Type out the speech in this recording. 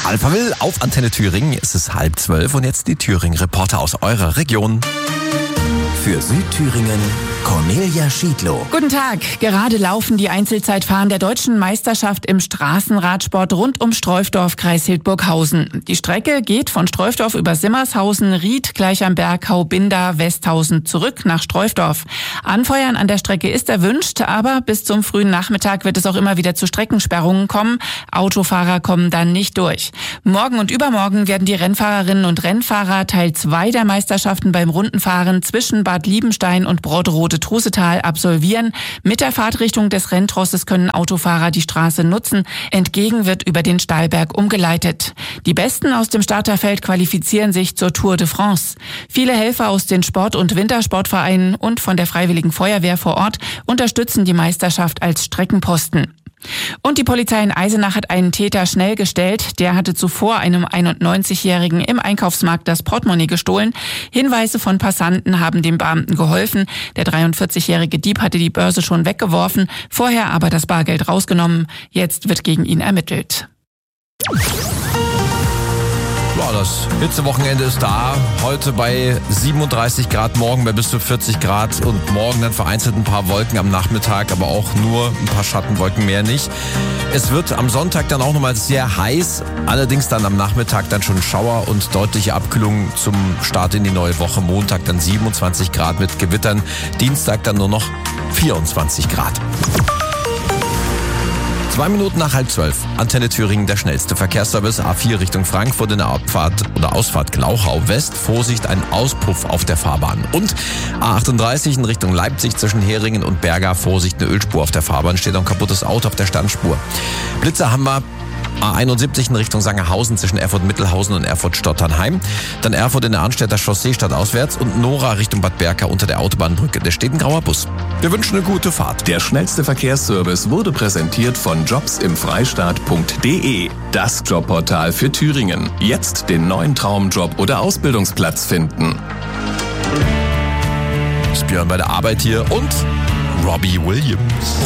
Alphaville auf Antenne Thüringen. Es ist 11:30 und jetzt die Thüringen-Reporter aus eurer Region. Für Südthüringen Cornelia Schiedlow. Guten Tag. Gerade laufen die Einzelzeitfahren der deutschen Meisterschaft im Straßenradsport rund um Streufdorf, Kreis Hildburghausen. Die Strecke geht von Streufdorf über Simmershausen, Ried, gleich am Berghau, Binda, Westhausen zurück nach Streufdorf. Anfeuern an der Strecke ist erwünscht, aber bis zum frühen Nachmittag wird es auch immer wieder zu Streckensperrungen kommen. Autofahrer kommen dann nicht durch. Morgen und übermorgen werden die Rennfahrerinnen und Rennfahrer Teil 2 der Meisterschaften beim Rundenfahren zwischen Bad Liebenstein und Brodrode-Trusetal absolvieren. Mit der Fahrtrichtung des Renntrosses können Autofahrer die Straße nutzen. Entgegen wird über den Stahlberg umgeleitet. Die Besten aus dem Starterfeld qualifizieren sich zur Tour de France. Viele Helfer aus den Sport- und Wintersportvereinen und von der Freiwilligen Feuerwehr vor Ort unterstützen die Meisterschaft als Streckenposten. Und die Polizei in Eisenach hat einen Täter schnell gestellt. Der hatte zuvor einem 91-Jährigen im Einkaufsmarkt das Portemonnaie gestohlen. Hinweise von Passanten haben dem Beamten geholfen. Der 43-jährige Dieb hatte die Börse schon weggeworfen, vorher aber das Bargeld rausgenommen. Jetzt wird gegen ihn ermittelt. Ja, das Hitzewochenende ist da. Heute bei 37 Grad, morgen bei bis zu 40 Grad und morgen dann vereinzelt ein paar Wolken am Nachmittag, aber auch nur ein paar Schattenwolken, mehr nicht. Es wird am Sonntag dann auch nochmal sehr heiß, allerdings dann am Nachmittag dann schon Schauer und deutliche Abkühlung zum Start in die neue Woche. Montag dann 27 Grad mit Gewittern, Dienstag dann nur noch 24 Grad. 2 Minuten nach 11:30. Antenne Thüringen, der schnellste Verkehrsservice. A4 Richtung Frankfurt in der Abfahrt oder Ausfahrt Glauchau West. Vorsicht, ein Auspuff auf der Fahrbahn. Und A38 in Richtung Leipzig zwischen Heringen und Berga. Vorsicht, eine Ölspur auf der Fahrbahn. Steht ein kaputtes Auto auf der Standspur. Blitzer haben wir. A71 in Richtung Sangerhausen zwischen Erfurt-Mittelhausen und Erfurt-Stotternheim. Dann Erfurt in der Arnstädter Chaussee stadtauswärts und Nora Richtung Bad Berka unter der Autobahnbrücke. Da steht ein grauer Bus. Wir wünschen eine gute Fahrt. Der schnellste Verkehrsservice wurde präsentiert von jobsimfreistaat.de. Das Jobportal für Thüringen. Jetzt den neuen Traumjob oder Ausbildungsplatz finden. Björn bei der Arbeit hier und Robbie Williams.